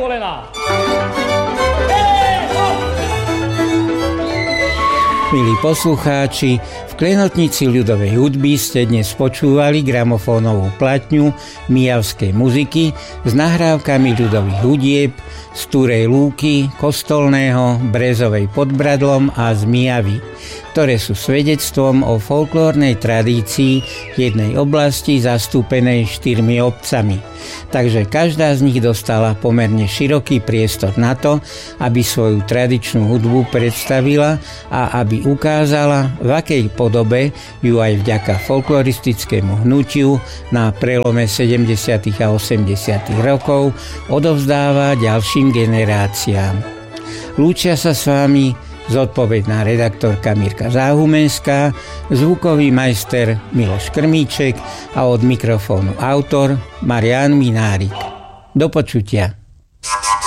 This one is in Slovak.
kolená. Milí poslucháči, v klenotnici ľudovej hudby ste dnes počúvali gramofónovú platňu mijavskej muziky s nahrávkami ľudových hudieb z Turej Lúky, Kostolného, Brezovej pod Bradlom a z Mijavy, ktoré sú svedectvom o folklórnej tradícii jednej oblasti zastúpenej 4 obcami. Takže každá z nich dostala pomerne široký priestor na to, aby svoju tradičnú hudbu predstavila a aby ukázala, v akej podobe ju aj vďaka folkloristickému hnutiu na prelome 70. a 80. rokov odovzdáva ďalším generáciám. Lúčia sa s vami zodpovedná redaktorka Mirka Záhumenská, zvukový majster Miloš Krmíček a od mikrofónu autor Marián Minárik. Do počutia.